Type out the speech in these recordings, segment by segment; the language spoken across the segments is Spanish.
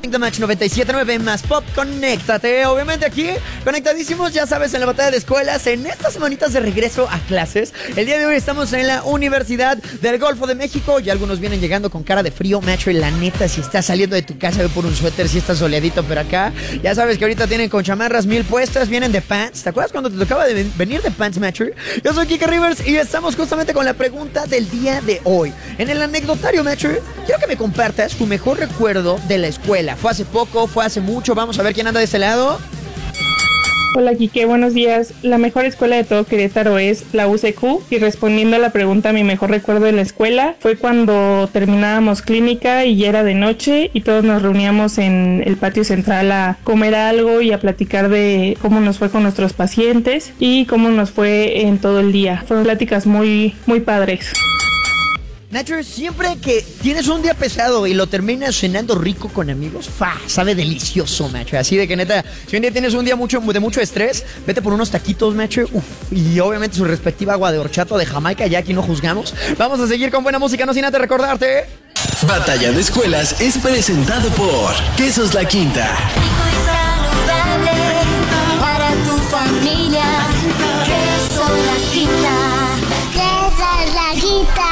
Match 97.9 más Pop, conéctate. Obviamente aquí, conectadísimos, ya sabes, en la batalla de escuelas, en estas semanitas de regreso a clases. El día de hoy estamos en la Universidad del Golfo de México y algunos vienen llegando con cara de frío, macho. Y la neta, si estás saliendo de tu casa, ve por un suéter, si estás soleadito por acá. Ya sabes que ahorita tienen con chamarras 1000 puestas, vienen de pants. ¿Te acuerdas cuando te tocaba venir de pants, macho? Yo soy Kike Rivers y estamos justamente con la pregunta del día de hoy. En el anecdotario, macho, quiero que me compartas tu mejor recuerdo de la escuela. ¿Fue hace poco? ¿Fue hace mucho? Vamos a ver quién anda de este lado. Hola Kike, buenos días. La mejor escuela de todo Querétaro es la UCQ y respondiendo a la pregunta, mi mejor recuerdo de la escuela fue cuando terminábamos clínica y ya era de noche y todos nos reuníamos en el patio central a comer algo y a platicar de cómo nos fue con nuestros pacientes y cómo nos fue en todo el día. Fueron pláticas muy padres. Nacho, siempre que tienes un día pesado y lo terminas cenando rico con amigos, sabe delicioso, macho. Así de que neta, si un día tienes un día de mucho estrés, vete por unos taquitos, macho. Y obviamente su respectiva agua de horchata de Jamaica, ya aquí no juzgamos. Vamos a seguir con buena música, no sin antes recordarte. Batalla de Escuelas es presentado por Quesos La Quinta. Rico y saludable para tu familia. Queso La Quinta. Queso La Quinta.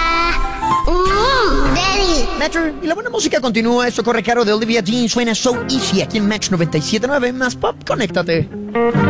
Daddy. Nacho, y la buena música continúa. Esto corre caro de Olivia Dean. Suena So Easy aquí en Match 97.9 más Pop. Conéctate.